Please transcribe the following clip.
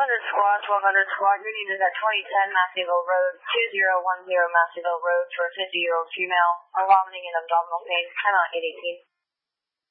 squad. Your unit is at 2010 Masseyville Road, 2010 Masseyville Road for a 50-year-old female. Are vomiting and abdominal pain. 10 on 818.